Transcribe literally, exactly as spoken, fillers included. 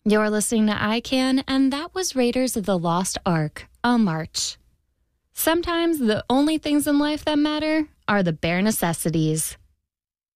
You're listening to I Can, and that was Raiders of the Lost Ark, A March. Sometimes the only things in life that matter are the bare necessities.